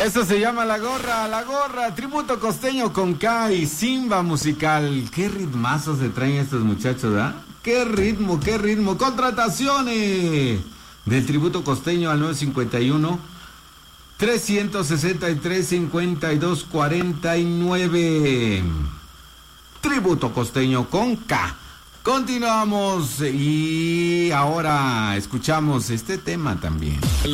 Eso se llama La Gorra, tributo costeño con K y Simba musical. Qué ritmazos se traen estos muchachos, ¿ah? Qué ritmo. Contrataciones del tributo costeño al 951-363-5249. Tributo costeño con K. Continuamos y ahora escuchamos este tema también.